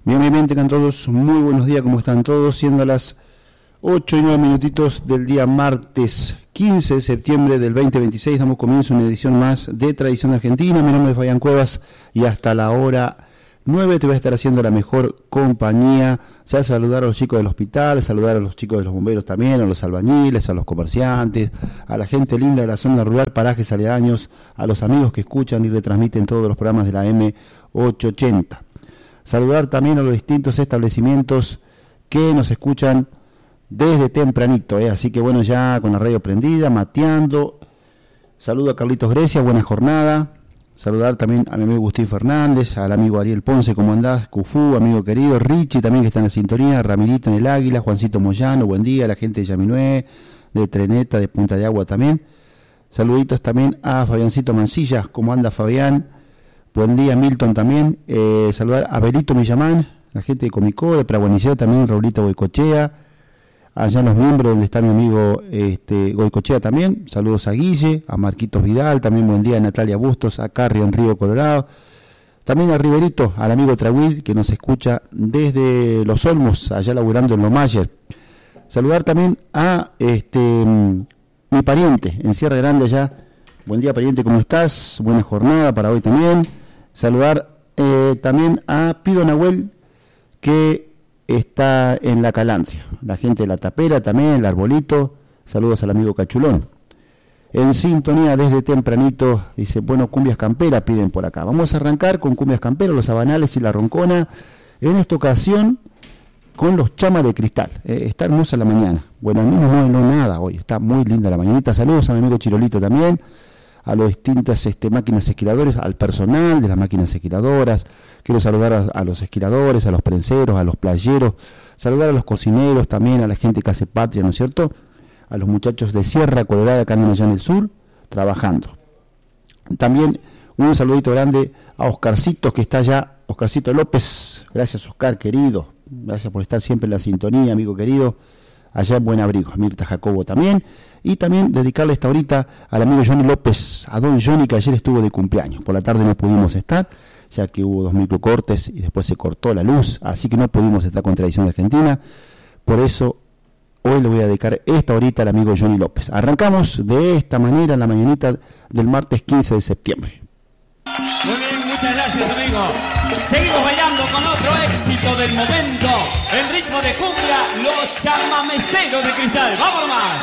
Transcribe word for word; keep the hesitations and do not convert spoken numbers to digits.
Bien, bien, bien, tengan todos muy buenos días, ¿cómo están todos? Siendo las ocho y nueve minutitos del día martes quince de septiembre del veinte veintiséis, damos comienzo a una edición más de Tradición Argentina. Mi nombre es Fabián Cuevas y hasta la hora nueve te voy a estar haciendo la mejor compañía. Ya saludar a los chicos del hospital, saludar a los chicos de los bomberos también, a los albañiles, a los comerciantes, a la gente linda de la zona rural, parajes aledaños, a los amigos que escuchan y retransmiten todos los programas de la eme ochocientos ochenta. Saludar también a los distintos establecimientos que nos escuchan desde tempranito, ¿eh? Así que bueno, ya con la radio prendida, mateando. Saludo a Carlitos Grecia, buena jornada. Saludar también a mi amigo Agustín Fernández, al amigo Ariel Ponce, ¿cómo andás? Cufú, amigo querido, Richie también que está en la sintonía, Ramirito en el Águila, Juancito Moyano, buen día, la gente de Yaminué, de Treneta, de Punta de Agua también. Saluditos también a Fabiancito Mancilla, ¿cómo anda Fabián? Buen día, Milton también. Eh, saludar a Belito Millamán, la gente de Comicó, de Praguaniceo también, Raulito Goicochea. Allá en los miembros donde está mi amigo este, Goicochea también. Saludos a Guille, a Marquitos Vidal, también buen día a Natalia Bustos, a Carrio en Río Colorado. También a Riverito, al amigo Trahuil, que nos escucha desde Los Olmos, allá laburando en Lomayer. Saludar también a este mi pariente en Sierra Grande allá. Buen día, pariente, ¿cómo estás? Buena jornada para hoy también. Saludar eh, también a Pido Nahuel, que está en La Calandria. La gente de La Tapera también, el Arbolito. Saludos al amigo Cachulón. En sintonía desde tempranito, dice, bueno, cumbias camperas piden por acá. Vamos a arrancar con cumbias camperas, los Sabanales y la Roncona. En esta ocasión, con los Chamas de Cristal. Eh, está hermosa la mañana. Bueno, a mí no no nada hoy, está muy linda la mañanita. Saludos a mi amigo Chirolito también, a las distintas este, máquinas esquiladores, al personal de las máquinas esquiladoras. Quiero saludar a, a los esquiladores, a los prenseros, a los playeros, saludar a los cocineros también, a la gente que hace patria, ¿no es cierto? A los muchachos de Sierra Colorada, que andan allá en el sur, trabajando. También un saludito grande a Oscarcito, que está allá, Oscarcito López. Gracias, Oscar, querido. Gracias por estar siempre en la sintonía, amigo querido. Allá en Buen Abrigo, a Mirta Jacobo también. Y también dedicarle esta horita al amigo Johnny López, a don Johnny, que ayer estuvo de cumpleaños. Por la tarde no pudimos estar, ya que hubo dos microcortes y después se cortó la luz, así que no pudimos estar con Tradición de Argentina. Por eso hoy le voy a dedicar esta horita al amigo Johnny López. Arrancamos de esta manera en la mañanita del martes quince de septiembre. Muy bien, muchas gracias, amigo. Seguimos bailando con otro éxito del momento. En ritmo de cumbia, los Chamameceros de Cristal. ¡Vamos más!